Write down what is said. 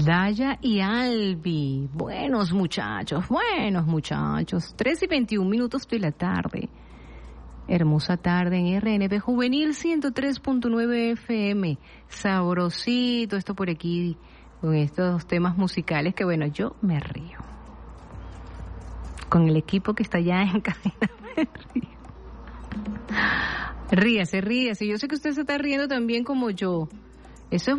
Daya y Albi, buenos muchachos, 3:21 de la tarde. Hermosa tarde en RNB Juvenil 103.9 FM. Sabrosito esto por aquí, con estos temas musicales que bueno, yo me río. Con el equipo que está allá en cabina me río. Ríase. Yo sé que usted se está riendo también como yo. Eso es